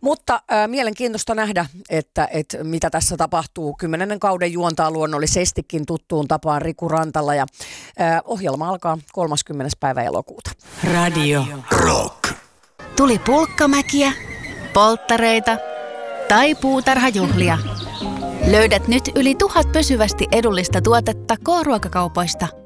Mutta mielenkiintoista nähdä, että mitä tässä tapahtuu. 10. kauden juontaa luonnollisestikin tuttuun tapaan Riku Rantala ja ohjelma alkaa 30. päivä elokuuta. Radio Rock. Tuli pulkkamäkiä, polttareita tai puutarhajuhlia. Löydät nyt yli 1000 pysyvästi edullista tuotetta K-ruokakaupoista.